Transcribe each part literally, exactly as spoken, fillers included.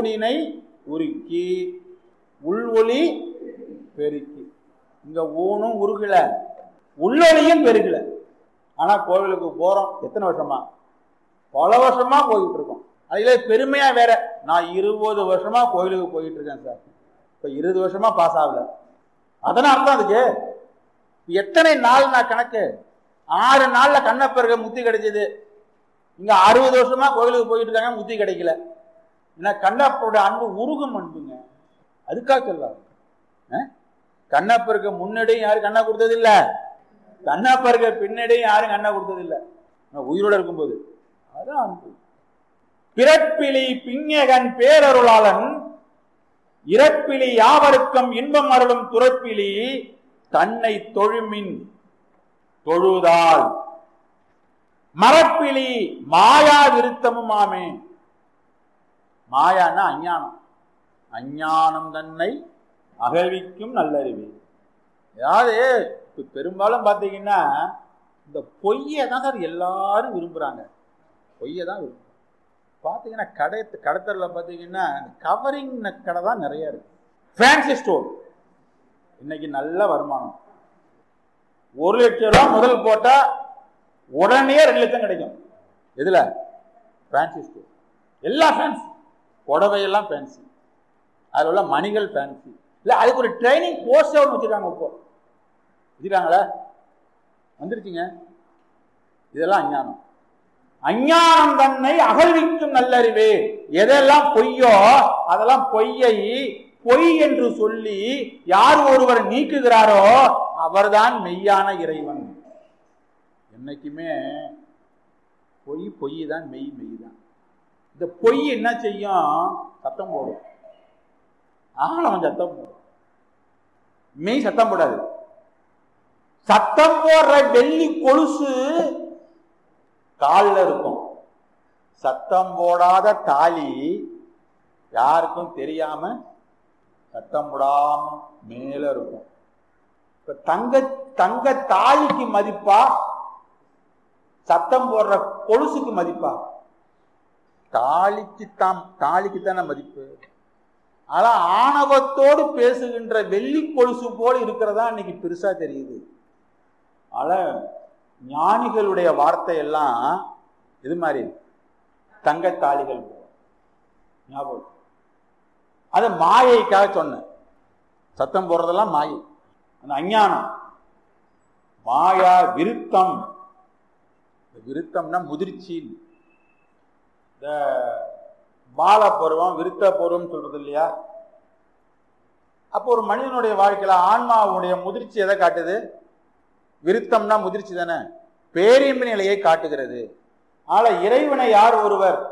ஊழினை உருக்கி உள் ஒளி பெருக்கி. இங்க ஊனும் உருகல, உள்ளொலியும் பெருகல. ஆனா கோவிலுக்கு போறோம் எத்தனை வருஷமா? பல வருஷமா போயிட்டு இருக்கோம். அதுல பெருமையா வேற, நான் இருபது வருஷமா கோவிலுக்கு போயிட்டு இருக்கேன் சார், இப்ப இருபது வருஷமா பாஸ் ஆகல. அதனால அர்த்தம் அதுக்கு எத்தனை நாள் நான் கணக்கு? ஆறு நாள்ல கண்ணப்பருக்கு முத்தி கிடைச்சது. இங்க அறுபது வருஷமா கோவிலுக்கு போயிட்டு இருக்காங்க, முத்தி கிடைக்கல. ஏன்னா கண்ணப்பருடைய அன்பு உருகும் அன்புங்க. அதுக்காக சொல்ல, கண்ணப்பருக்கு முன்னாடியும் யாரும் கண்ணா கொடுத்தது இல்ல, கண்ணப்பருக்கு பின்னாடியும் யாரும் கண்ணா கொடுத்தது இல்ல, உயிரோட இருக்கும்போது. அதான் அன்பு. பிறப்பிலி பிஞகன் பேரருளாளன் இறப்பிலி யாவருக்கும் இன்பம் அருளும் துறப்பிலி தன்னை தொழுமின் தொழுதால் மரப்பிலி மாயா விருத்தமும் ஆமே. மாயான்னா அஞ்ஞானம். அஞ்ஞானம் தன்னை அகழ்விக்கும் நல்லறிவு. அதாவது பெரும்பாலும் பார்த்தீங்கன்னா இந்த பொய்யை தான் சார் எல்லாரும் விரும்புறாங்க. பொய்யை தான் விரும்புறாங்க. பார்த்தீங்கன்னா கடை கடத்தரில் பார்த்தீங்கன்னா கவரிங் கடை தான் நிறைய இருக்கு. ஃபேன்சி ஸ்டோர் இன்னைக்கு நல்ல வருமானம். ஒரு லட்சம் ரூபா முதல் போட்டா உடனே ரெண்டு லட்சம் கிடைக்கும். எதுல? Fancy store. எல்லா ஃபேன்சி, புடவையெல்லாம் ஃபேன்சி, அதில் உள்ள மணிகள் ஃபேன்சி. இல்லை அதுக்கு ஒரு ட்ரைனிங் கோர்ஸ் ஒன்று வச்சுருக்காங்க. இப்போ வச்சுருக்காங்களா? வந்துருச்சுங்க. இதெல்லாம் அஞ்ஞானம். அஞ்ஞானம் தன்னை அகழ்விக்கும் நல்லறிவே. எதெல்லாம் பொய்யோ அதெல்லாம் பொய்யை பொய் என்று சொல்லி யார் ஒருவர் நீக்குகிறாரோ அவர்தான் மெய்யான இறைவன். என்னைக்குமே பொய் பொய் தான், மெய் மெய் தான். இந்த பொய் என்ன செய்யும்? சத்தம் போடும். ஆழம் சத்தம் போடும், மெய் சத்தம் போடாது. சத்தம் போடுற வெள்ளி கொலுசு காலில் இருக்கும். சத்தம் போடாத தாலி யாருக்கும் தெரியாம சத்தம் போடாம மேல இருக்கும். இப்ப தங்க தங்க தாலிக்கு மதிப்பா, சத்தம் போடுற கொலுசுக்கு மதிப்பா? தாலிக்கு தான், தாலிக்கு தானே மதிப்பு. ஆனா ஆணவத்தோடு பேசுகின்ற வெள்ளி கொலுசு போல இருக்கிறதா இன்னைக்கு பெருசா தெரியுது. ஆனா ஞானிகளுடைய வார்த்தை எல்லாம் இது மாதிரி தங்கத்தாளிகள். ஞாபகம், அது மாயைக்காக சொன்ன. சத்தம் போடுறதெல்லாம் மாயை, அந்த அஞ்ஞானம். மாயா விருத்தம். விருத்தம்னா முதிர்ச்சி. இந்த பால பருவம் விருத்த பருவம் சொல்றது இல்லையா? அப்போ ஒரு மனிதனுடைய வாழ்க்கையில ஆன்மாவுடைய முதிர்ச்சி எதை காட்டுது? விருத்தம்னா முதிர்ச்சி தானே, பேரின்பு நிலையை காட்டுகிறது. ஆனா இறைவனை யார் ஒருவர்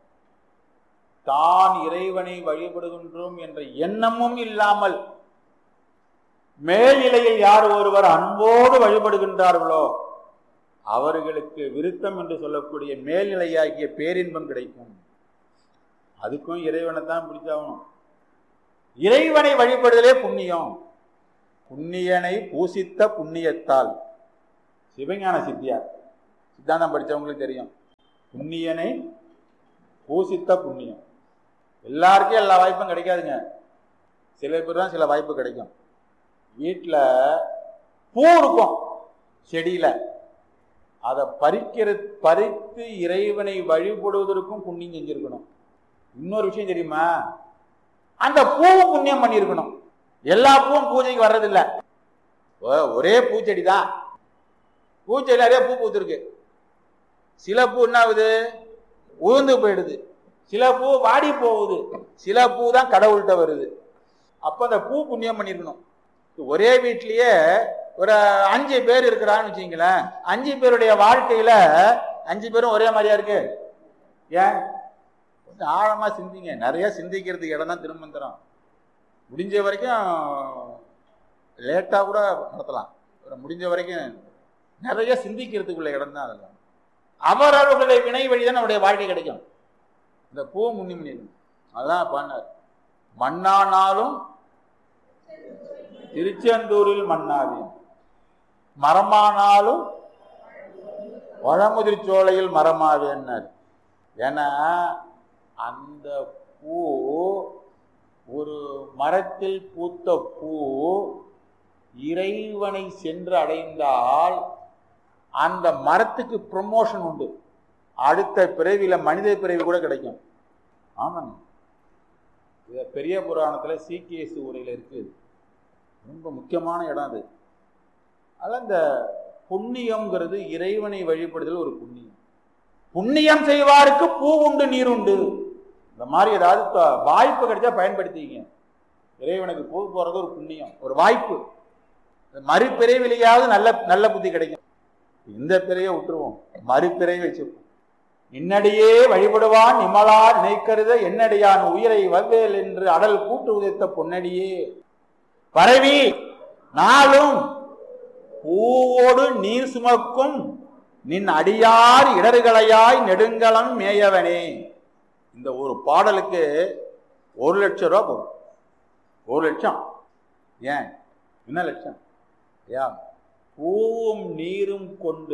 தான் இறைவனை வழிபடுகின்றோம் என்ற எண்ணமும் இல்லாமல் மேல்நிலையில் யார் ஒருவர் அன்போடு வழிபடுகின்றார்களோ அவர்களுக்கு விருத்தம் என்று சொல்லக்கூடிய மேல்நிலையாகிய பேரின்பம் கிடைக்கும். அதுக்கும் இறைவனை தான் பிடிச்சாகணும். இறைவனை வழிபடுதலே புண்ணியம். புண்ணியனை பூசித்த புண்ணியத்தால். சிவஞான சித்தியார் சித்தாந்தம் படித்தவங்களுக்கு தெரியும். புண்ணியனை பூசித்த புண்ணியம். எல்லாருக்கும் எல்லா வாய்ப்பும் கிடைக்காதுங்க. சில பேர் தான் சில வாய்ப்பு கிடைக்கும். வீட்டில் பூ இருக்கும் செடியில, அதை பறிக்கிற பறித்து இறைவனை வழிபடுவதற்கும் புண்ணியம் செஞ்சிருக்கணும். இன்னொரு விஷயம் தெரியுமா? அந்த பூவும் புண்ணியம் பண்ணியிருக்கணும். எல்லா பூவும் பூஜைக்கு வர்றதில்லை. ஒரே பூச்செடி தான், பூச்செடி நிறைய பூ பூத்துருக்கு. சில பூ என்ன ஆகுது? உழுந்து போயிடுது. சில பூ வாடி போகுது. சில பூ தான் கடவுள்கிட்ட வருது. அப்ப அந்த பூ புண்ணியம் பண்ணிருக்கணும். ஒரே வீட்லயே ஒரு அஞ்சு பேர் இருக்கிறான்னு வச்சுங்களேன். அஞ்சு பேருடைய வாழ்க்கையில அஞ்சு பேரும் ஒரே மாதிரியா இருக்கு. ஏன்? கொஞ்சம் ஆழமா சிந்திங்க. நிறைய சிந்திக்கிறதுக்கு இடம் தான் திருமந்திரம். முடிஞ்ச வரைக்கும் லேட்டா கூட நடத்தலாம். முடிஞ்ச வரைக்கும் நிறைய சிந்திக்கிறதுக்குள்ள இடம் தான். அதெல்லாம் அவரவர்களுடைய வினை வழிதான் நம்முடைய வாழ்க்கை கிடைக்கும். இந்த பூ முன்னி பண்ணிடும். அதான் பண்ணார். மண்ணானாலும் திருச்செந்தூரில் மண்ணாவேன், மரமானாலும் வளமுதிர் சோலையில் மரமாவேன்னார். ஏன்னா அந்த பூ, ஒரு மரத்தில் பூத்த பூ இறைவனை சென்று அடைந்தால் அந்த மரத்துக்கு ப்ரமோஷன் உண்டு. அடுத்த பிறவியில மனித பிறவி கூட கிடைக்கும். ஆமாங்க, பெரிய புராணத்துல சீக்கியசு உரையில இருக்கு. ரொம்ப முக்கியமான இடம் அது. அதான் இந்த புண்ணியம்ங்கிறது இறைவனை வழிபடுதல் ஒரு புண்ணியம். புண்ணியம் செய்வாருக்கு பூ உண்டு நீர் உண்டு. இந்த மாதிரி ஏதாவது வாய்ப்பு கிடைச்சா பயன்படுத்திங்க. இறைவனுக்கு பூ போறது ஒரு புண்ணியம், ஒரு வாய்ப்பு. மறுபிறவிலையாவது நல்ல நல்ல புத்தி கிடைக்கும். இந்த பிறையை விட்டுருவோம், மறுபிறையை வச்சுப்போம். இன்னடியே வழிபடுவான் நிமலா நினைக்கருத என்னடியான் உயிரை வவ்வேல் என்று அடல் கூட்டு உதைத்த பொன்னடியே பரவி நாளும் பூவோடு நீர் சுமக்கும் நின் அடியார் இடர்களையாய் நெடுங்கலம் மேயவனே. இந்த ஒரு பாடலுக்கு ஒரு லட்சம் ரூபா போகும். ஒரு லட்சம் ஏன் என்ன லட்சம்? ஏன் பூவும் நீரும் கொண்டு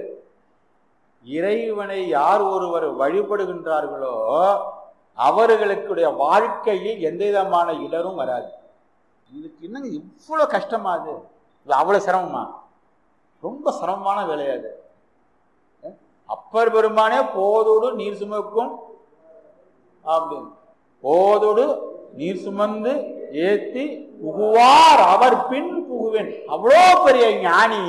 இறைவனை யார் ஒருவர் வழிபடுகின்றார்களோ அவர்களுடைய வாழ்க்கையில் எந்த விதமான இடரும் வராது. இதுக்கு என்னங்க இவ்வளவு கஷ்டமா? அது அவ்வளவு சிரமமா? ரொம்ப சிரமமான வேலையாது. அப்பர் பெருமானே போதோடு நீர் சுமக்கும் அப்படின்னு, போதோடு நீர் சுமந்து ஏத்தி புகுவார் அவர் பின் புகுவேன். அவ்வளோ பெரிய ஞானி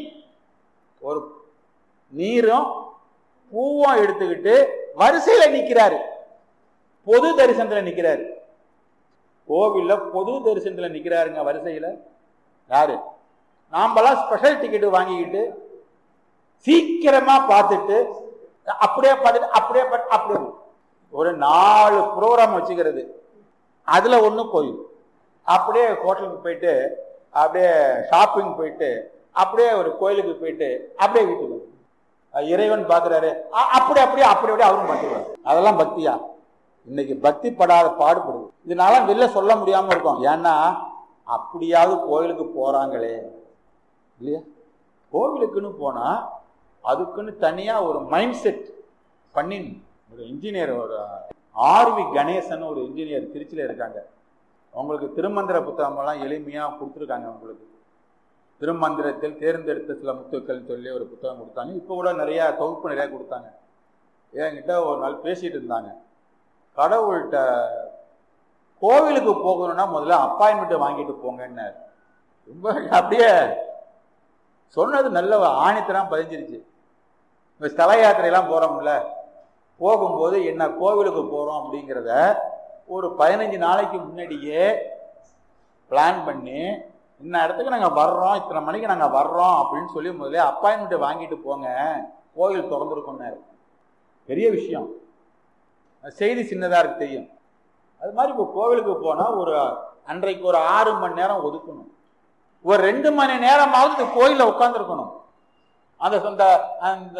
ஒரு நீரும் பூவும் எடுத்துக்கிட்டு வரிசையில நிக்கிறாரு, பொது தரிசனத்துல நிக்கிறாரு. கோவில்ல பொது தரிசனத்துல நிக்கிறாருங்க வரிசையில. யாரு? நாமெல்லாம் ஸ்பெஷல் டிக்கெட் வாங்கிக்கிட்டு சீக்கிரமா பார்த்துட்டு அப்படியே பார்த்துட்டு அப்படியே அப்படியே ஒரு நாலு ப்ரோக்ராம் வச்சுக்கிறது. அதுல ஒண்ணு கோயில், அப்படியே ஹோட்டலுக்கு போயிட்டு அப்படியே ஷாப்பிங் போயிட்டு அப்படியே ஒரு கோயிலுக்கு போயிட்டு அப்படியே வீட்டுக்கு இறைவன் பாக்குறாரு, அப்படி அப்படியே அப்படி அப்படியே அவரும் பார்த்துருவாரு. அதெல்லாம் பக்தியா? இன்னைக்கு பக்தி படாத பாடுபடுது. இதனால வெளில சொல்ல முடியாம இருக்கும். ஏன்னா அப்படியாவது கோயிலுக்கு போறாங்களே இல்லையா? கோவிலுக்குன்னு போனா அதுக்குன்னு தனியா ஒரு மைண்ட் செட் பண்ணி, ஒரு இன்ஜினியர், ஒரு ஆர்வி கணேசன் ஒரு இன்ஜினியர் திருச்சியில இருக்காங்க. அவங்களுக்கு திருமந்திர புத்தகமெல்லாம் எளிமையா கொடுத்துருக்காங்க. அவங்களுக்கு திருமந்திரத்தில் தேர்ந்தெடுத்த சில முத்துக்கள் சொல்லி ஒரு புத்தகம் கொடுத்தாங்க. இப்போ கூட நிறைய தொகுப்பு நிறைய கொடுத்தாங்க. என்கிட்ட ஒரு நாள் பேசிட்டு இருந்தாங்க, கடவுள்கிட்ட கோவிலுக்கு போகணும்னா முதல்ல அப்பாயின்மெண்ட் வாங்கிட்டு போங்கன்னு. ரொம்ப அப்படியே சொன்னது நல்ல ஆணித்தரம் பதிஞ்சிருச்சு. இப்போ ஸ்தல யாத்திரையெல்லாம் போறோம்ல, போகும்போது என்ன கோவிலுக்கு போறோம் அப்படிங்கிறத ஒரு பதினஞ்சு நாளைக்கு முன்னாடியே பிளான் பண்ணி இந்த இடத்துக்கு நாங்கள் வர்றோம், இத்தனை மணிக்கு நாங்கள் வர்றோம் அப்படின்னு சொல்லி முதல்ல அப்பாயின்மெண்ட் வாங்கிட்டு போங்க, கோவில் திறந்துருக்கோம்னாரு. பெரிய விஷயம். செய்தி சின்னதாக இருக்கு தெரியும். அது மாதிரி இப்போ கோவிலுக்கு போனால் ஒரு அன்றைக்கு ஒரு ஆறு மணி நேரம் ஒதுக்கணும். ஒரு ரெண்டு மணி நேரமாவது இந்த கோயிலில் உட்காந்துருக்கணும். அந்த சொந்த அந்த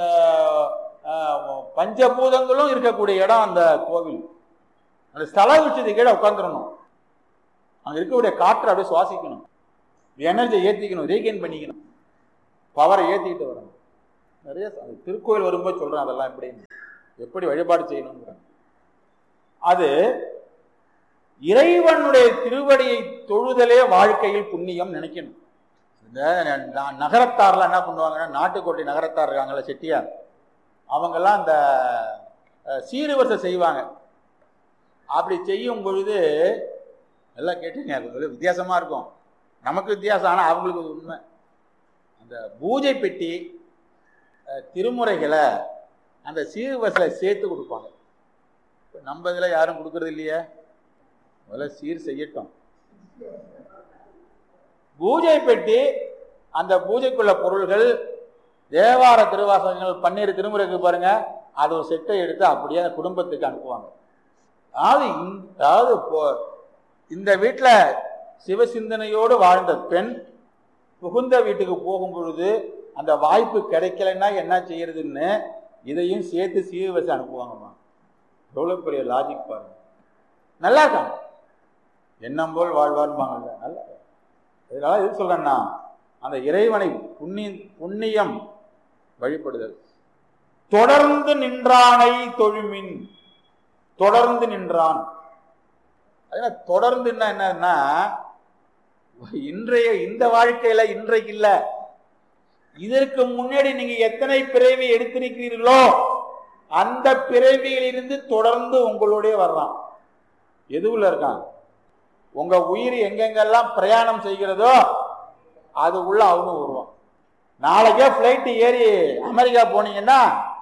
பஞ்சபூதங்களும் இருக்கக்கூடிய இடம் அந்த கோவில். அந்த ஸ்தல உச்சத்துக்கு கீழே உட்காந்துடணும். அங்கே இருக்கக்கூடிய காற்றை அப்படியே சுவாசிக்கணும், எனர்ஜியை ஏற்றிக்கணும், ரீகெயின் பண்ணிக்கணும், பவரை ஏற்றிக்கிட்டு வரணும். நிறைய திருக்கோயில் வரும்போது சொல்கிறேன் அதெல்லாம் எப்படி எப்படி வழிபாடு செய்யணுங்கிறாங்க. அது இறைவனுடைய திருவடியை தொழுதலே வாழ்க்கையில் புண்ணியம் நினைக்கணும். இந்த நகரத்தாரெலாம் என்ன பண்ணுவாங்கன்னா, நாட்டுக்கோட்டை நகரத்தார் இருக்காங்கல்ல, செட்டியார், அவங்கெல்லாம் அந்த சீர்வரிசை செய்வாங்க. அப்படி செய்யும் பொழுது எல்லாம் கேட்டீங்க, வித்தியாசமாக இருக்கும். நமக்கு வித்தியாசம், ஆனால் அவங்களுக்கு உண்மை. அந்த பூஜை பெட்டி திருமுறைகளை அந்த சீர்வரிசையில் சேர்த்து கொடுப்பாங்க. இப்போ நம்ம இதில் யாரும் கொடுக்கறது இல்லையே. முதல்ல சீர் செய்யட்டும். பூஜை பெட்டி அந்த பூஜைக்குள்ள பொருள்கள், தேவார திருவாசகங்கள் பன்னீர் திருமுறைக்கு பாருங்க, அது ஒரு செட்டை எடுத்து அப்படியே குடும்பத்துக்கு அனுப்புவாங்க. அதாவது அதாவது இந்த வீட்டில் சிவசிந்தனையோடு வாழ்ந்த பெண் புகுந்த வீட்டுக்கு போகும் பொழுது அந்த வாய்ப்பு கிடைக்கலன்னா என்ன செய்யறதுன்னு இதையும் சேர்த்து சீர்வரிசை அனுப்புவாங்கம்மா. எவ்வளோ பெரிய லாஜிக் பாருங்க. நல்லா இருக்காங்க, எண்ணம் போல் வாழ்வார்பாங்கல்ல, நல்லா. இதனால எது சொல்றேன்னா, அந்த இறைவனை புண்ணிய புண்ணியம் வழிபடுதல். தொடர்ந்து நின்றானை தொழுமின், தொடர்ந்து நின்றான். அதனால தொடர்ந்துன்னா என்னன்னா, இன்றைய இந்த வாழ்க்கையில இன்றைக்கு இல்ல, இதற்கு முன்னாடி நீங்க எத்தனை பிறவி எடுத்திருக்கிறீர்களோ அந்த பிறவியிலிருந்து தொடர்ந்து உங்களுடைய வர்றான். எதுவுல இருக்கான்? உங்க உயிர் எங்கெங்கெல்லாம் பிரயாணம் செய்கிறதோ அது உள்ள அவனும் வருவான். நாளைக்கே பிளைட் ஏறி அமெரிக்கா போனீங்கன்னா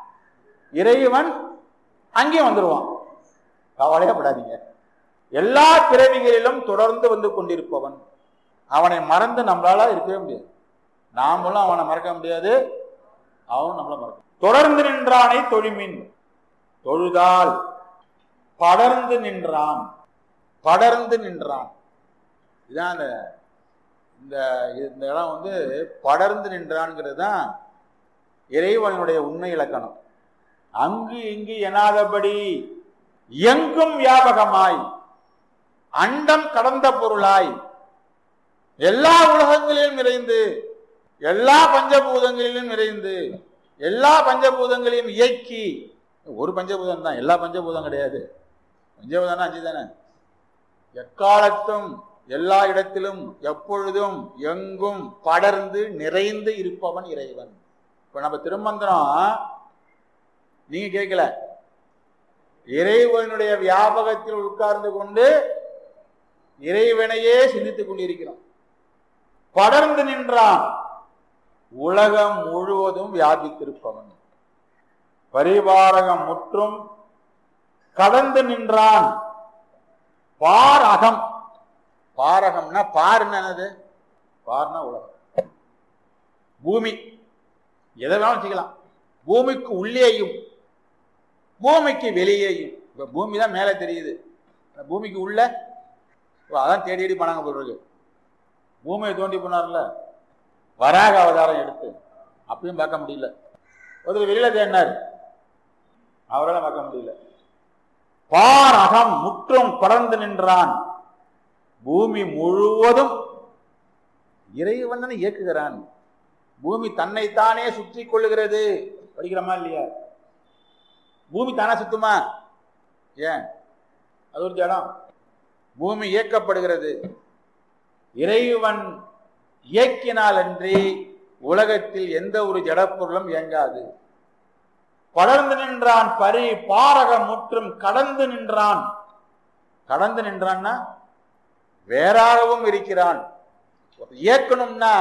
இறைவன் அங்கேயும் வந்துடுவான். கவலையப்படாதீங்க. எல்லா பிறவிகளிலும் தொடர்ந்து வந்து கொண்டிருப்பவன். அவனை மறந்து நம்மளால இருக்கவே முடியாது. நாமளும் அவனை மறக்க முடியாது, அவனும் நம்மள மறக்க. தொடர்ந்து நின்றானை தொழுமின், தொழுதால் படர்ந்து நின்றான். படர்ந்து நின்றான். இதான் இந்த இந்த இடம் வந்து படர்ந்து நின்றான்ங்கிறது தான் இறைவனுடைய உண்மை இலக்கணம். அங்கு இங்கு எனாதபடி எங்கும் வியாபகமாய், அண்டம் கடந்த பொருளாய், எல்லா உலகங்களிலும் நிறைந்து, எல்லா பஞ்சபூதங்களிலும் நிறைந்து, எல்லா பஞ்சபூதங்களையும் இயக்கி. ஒரு பஞ்சபூதம் தான், எல்லா பஞ்சபூதம் கிடையாது. பஞ்சபூதம்னா அஞ்சு தானே. எக்காலத்தும் எல்லா இடத்திலும் எப்பொழுதும் எங்கும் படர்ந்து நிறைந்து இருப்பவன் இறைவன். இப்ப நம்ம திருமந்திரம் நீங்க கேட்கல, இறைவனுடைய வியாபகத்தில் உட்கார்ந்து கொண்டு இறைவனையே சிந்தித்துக் கொண்டிருக்கிறோம். படர்ந்து நின்றான், உலகம் முழுவதும் வியாபித்திருப்பவன். பரிபாரகம் முற்றும் கடந்து நின்றான். பார் அகம். பாரகம்னா பாருன்னு என்னது? பார்னா உலகம், பூமி. எதை வேணாலும் வச்சுக்கலாம். பூமிக்கு உள்ளேயும் பூமிக்கு வெளியேயும். இப்ப பூமி தான் மேலே தெரியுது, பூமிக்கு உள்ள அதான் தேடி தேடி பண்ணாங்க போடுறது. பூமியை தோண்டி போனார்ல வராக அவதாரம் எடுத்து, அப்படியும் பார்க்க முடியல. ஒருத்தர் வெளியில தேடினார், அவரால் பார்க்க முடியல. பார் அகம் முற்றும் படர்ந்து நின்றான். பூமி முழுவதும் இறைவன் இயக்குகிறான். பூமி தன்னைத்தானே சுற்றி கொள்ளுகிறது. படிக்கிறோமா இல்லையா? பூமி தானே சுத்துமா? ஏன்? அது ஒரு ஜடம். பூமி இயக்கப்படுகிறது. இறைவன் இயக்கினால் அன்றி உலகத்தில் எந்த ஒரு ஜடப்பொருளும் இயங்காது. படர்ந்து நின்றான். பரி பாரகம் முற்றும் கடந்து நின்றான். கடந்து நின்றான்னா வேறாகவும் இருக்கிறான். இயக்கணும்னா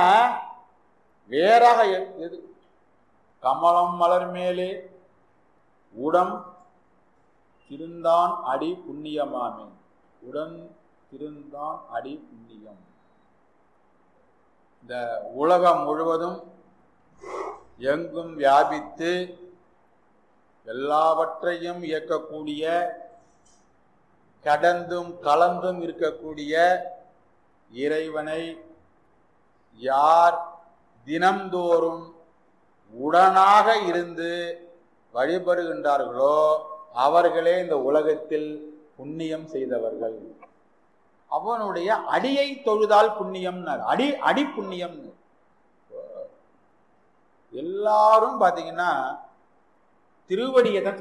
வேறாக எது? கமலம் மலர் மேலே உடம் திருந்தான் அடி புண்ணியமாமே. உடன் திருந்தான் அடி புண்ணியம். இந்த உலகம் முழுவதும் எங்கும் வியாபித்து எல்லாவற்றையும் இயக்கக்கூடிய, கடந்தும் கலந்தும் இருக்கக்கூடிய இறைவனை யார் தினம்தோறும் உடனாக இருந்து வழிபடுகின்றார்களோ அவர்களே இந்த உலகத்தில் புண்ணியம் செய்தவர்கள். அவனுடைய அடியை தொழுதால் புண்ணியம். அடி அடி புண்ணியம். எல்லாரும் பாத்தீங்கன்னா திருவடியை தான்